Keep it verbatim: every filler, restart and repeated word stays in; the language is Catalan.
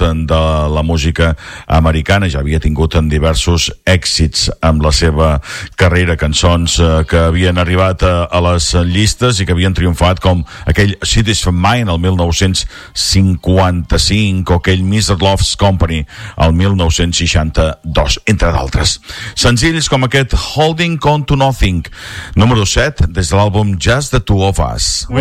de la música americana. Ja havia tingut en diversos èxits amb la seva carrera, cançons eh, que havien arribat a, a les llistes i que havien triomfat, com aquell Cities of Mine el mil nou-cents cinquanta-cinc o aquell mister Love's Company el mil nou-cents seixanta-dos, entre d'altres. Senzills com aquest Holding On To Nothing, número set, des de l'àlbum Just the Two of Us.